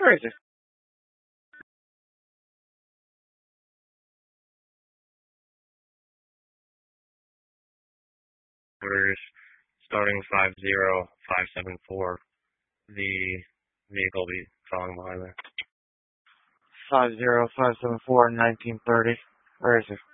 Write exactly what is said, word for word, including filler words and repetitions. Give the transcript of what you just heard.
Where is it? Orders starting five zero five seven four. The vehicle will be falling behind there. Five zero five seven four nineteen thirty. Where is it?